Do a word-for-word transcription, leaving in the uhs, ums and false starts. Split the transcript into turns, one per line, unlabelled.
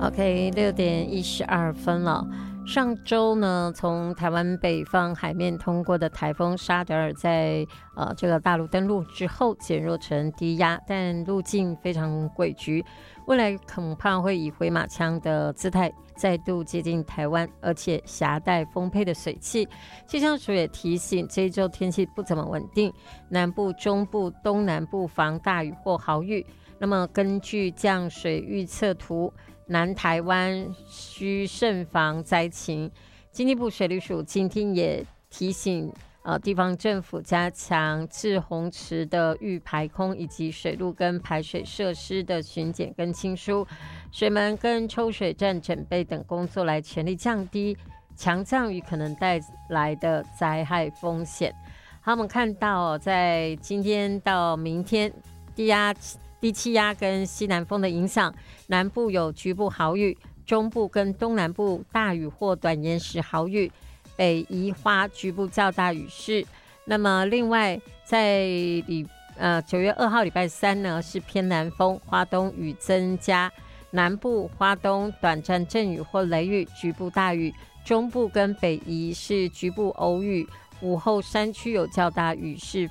OK， 六点一十二分了。上周呢，从台湾北方海面通过的台风沙德尔在呃这个大陆登陆之后减弱成低压，但路径非常诡谲，未来恐怕会以回马枪的姿态再度接近台湾，而且携带丰沛的水汽。气象署也提醒，这一周天气不怎么稳定，南部、中部、东南部防大雨或豪雨。那么根据降水预测图，南台湾需慎防灾情。经济部水利署今天也提醒呃地方政府加强滞洪池的预排空，以及水路跟排水设施的巡检跟清疏，水门跟抽水站整备等工作，来全力降低强降雨可能带来的灾害风险。好，我们看到、哦、在今天到明天低压低气压跟西南风的影响，南部有局部豪雨，中部跟东南部大雨或短延时豪雨，北宜花局部较大雨势。那么另外在礼呃九月二号礼拜三呢是偏南风，花东雨增加，南部花东短暂阵雨或雷雨，局部大雨，中部跟北宜是局部偶雨，午后山区有较大雨势